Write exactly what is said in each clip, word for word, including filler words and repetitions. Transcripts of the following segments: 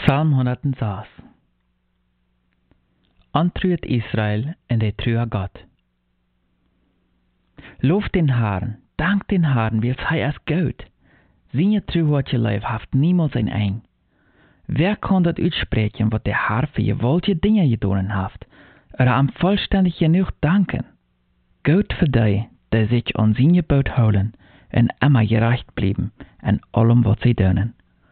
Psalm honderdzes. Antruet Israel en de true God. Loof den Herrn, dank den Herrn, wils hij is goed. Zijn truewoordje lijf haft niemals een eind. Wer kan dat uitspreken wat de Herr für gewaltige dingen gedaan heeft, er am vollständig genoeg danken? Goed voor die, die zich aan zijn gebod houden en immer gerecht blijven en allem wat zij doen.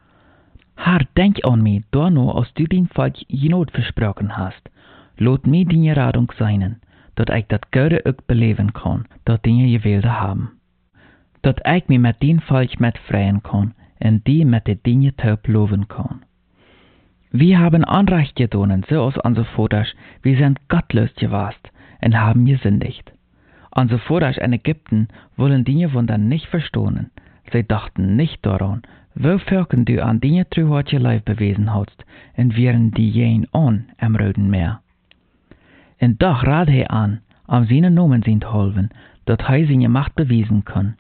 Herr, denk aan mij, daarna als du din volk genood versproken hast. Laat mij die radung zijn, dat ik dat Gode ook beleven kan, dat die je wilde hebben. Dat ik mij met die volk met vrijen kan, en die met de dingen taub loven kan. Wir haben Anrecht gedaan, zoals onze vaders, wir sind gottlos gewast, en haben gesündigt. Onze vaders in Ägypten wollen die Wunder nicht verstohlen. Sie dachten nicht daran, wofür du an die truewoordje lijf bewezen hadst, en wären die jeen on am Roten Meer. En doch raad hij aan, am zijn nomen zijn te helpen, dat hij zijn macht bewezen kan.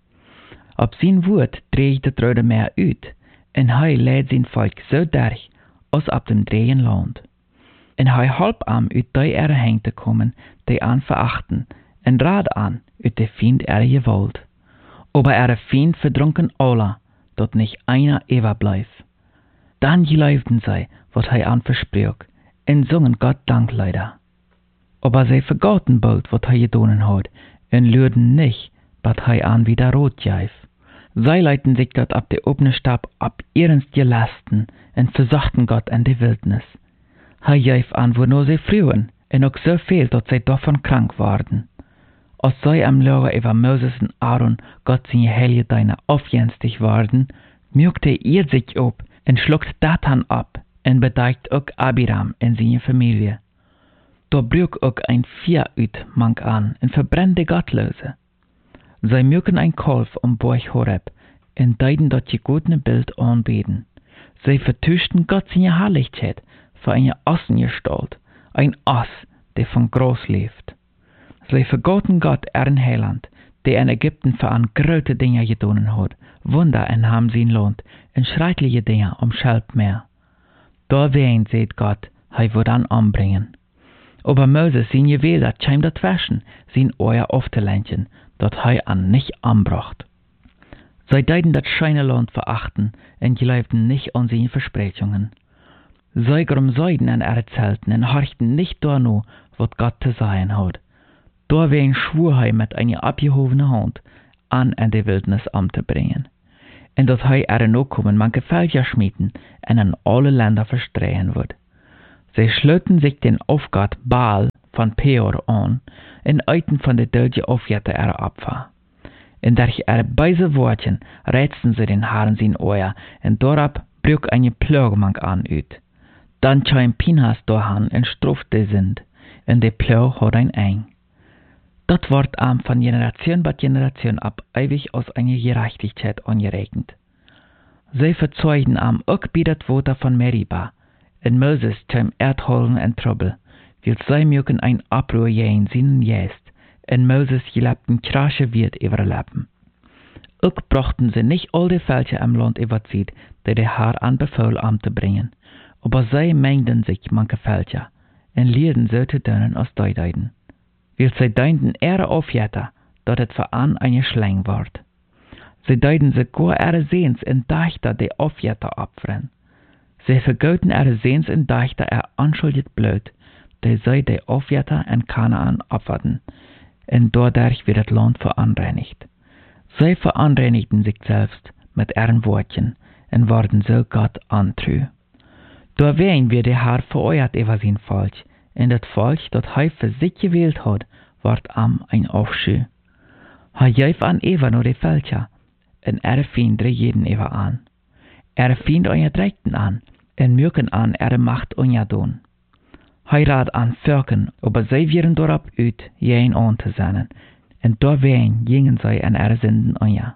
Op zijn woord dreigt het Rode Meer uit, en hij leidt zijn volk zo derg, als op dem dreien land. En hij helpt am uit die er heen te komen, die aan verachten, en raad aan uit de Fiend er gewalt. Aber er Fiend verdrunken alle, dat nicht einer ever blijft. Dan geloofden zij wat hij aan versprach, en zongen Gott Danklieder. Aber zij vergaten bald wat hij gedaan had, en luiden nicht, wat hij aan wieder rot geef. Zij leiten sich dort ab de opene Stab ab ihrens Lasten, en versachten Gott in de Wildnis. Hij geef aan wo zij fruwen, en ook so veel dat zij davon krank worden. Als zij am Lager über Moses en Aaron Gott zijn heilige Deine aufjenstig worden, mürkte ihr sich op en schluckt Datan ab, en bedeigt ook Abiram en zijn familie. Da brüch ook ein Vier uit mank aan, en verbrennt de Gottlose. Zij mürken ein Kalf um Borch Horeb, en deiden dat je godne Bild aanbeden. Zij vertuschten Gott zijn Herrlichkeit voor een Ossengestalt, ein Ass, der von Gras leeft. Zij vergaten Gott ern Heiland, der in Ägypten für an grote Dinge gedaan had, Wunder en ham zijn land, en schreckliche Dinge um Schelp mehr. Da wehen seht Gott, hij wird an anbringen. Aber Moses zijn gewählt, dat scheim dat waschen, zijn Ohr aufzulenken, dat hij an nicht anbracht. Zij deiden dat scheine Land verachten, en geloofden nicht an zijn Versprechungen. Zij grum Seiden en erzelten, en horchten nicht daarno, wat Gott te sagen had. Da wehen schwur hij met eine abgehobene Hand, an in de Wildnis am te bringen. En dat hij er no kommen manke Völker schmieden, en in alle Länder verstreuen wird. Sie schloten sich den Aufgott Baal von Peor an, en uiten von de dulje Aufjette er Abwehr. En durch ihre beise Worten reizten sie den Herrn sein Ohr, en dorab brüch eine Plögmank an uit. Dann kam Pinhas dahan en strafte sind, en de Plög hat ein Eng. Dat wordt am von Generation bei Generation ab ewig aus einer Gerechtigkeit angerechnet. Sie verzeugen am auch bei dat Water von Meriba, en Moses zum Erdholen en Trouble, weil sie mögen ein Abruhr jähen seinen Jäst, en Moses gelebten krasche wird überleben. Auch brachten sie nicht all die Völker im Land überzieht, die der Herr anbefahl am zu bringen, aber sie mengden sich manche Völker, en leerden so zu dönen aus Deudeiden. Weil sie deinden ihre Aufjäter, dat het voor an eine Schlang wordt. Sie deiden sogar ihre Sehens in Dächter die Aufjäter abfren. Sie vergoten ihre Sehens in Dächter er anschuldigt blöd, die sie die Aufjäter in Kanaan opferten, und dadurch wird das Land veranreinigt. Sie veranreinigten sich selbst mit ihren Worten und worden so Gott antreu. Da wehen wir der Herr vereuert über sein Volk, en dat volk dat hij voor zich gewählt had, wordt am ein Aufscheu. Hij geef aan Eva nur de Völker, en er fiend er jeden Eva an. Er fiend euer Dreckten an, en mürken an er Macht onja doen. Hij raad an Völken, aber zij wieren dorop uit, jeen aan te zennen, en door ween gingen zij en er zinden onja.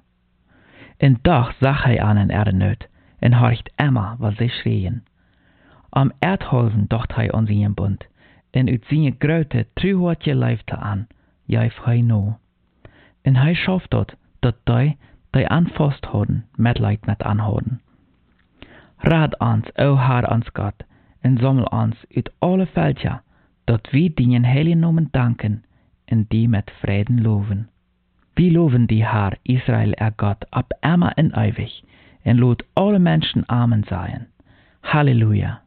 En doch zag hij an en er nood, en horcht immer, wat zij schreien. Am Erdholven dacht hij aan zijn bund, en uit zijn grote, truewoordje leefte aan, juif hij no. En hij schafft dat, dat die, die aan vast hadden, medleid met aanhouden. Raad ons, o Herr ons Gott, en sammel ons uit alle Völker, dat wir deinen heiligen Namen danken und die mit Frieden loben. Wir loben die Herr, Israel, er Gott, ab immer und ewig, und lot alle Menschen Amen sagen. Halleluja.